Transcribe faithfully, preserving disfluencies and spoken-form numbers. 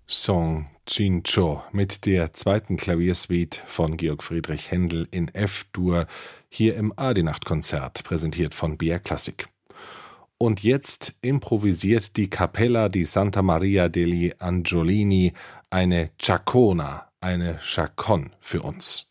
Song Cincio mit der zweiten Klaviersuite von Georg Friedrich Händel in F-Dur, hier im Adi-Nacht-Konzert, präsentiert von B R Classic. Und jetzt improvisiert die Cappella di Santa Maria degli Angiolini eine Ciacona, eine Chaconne für uns.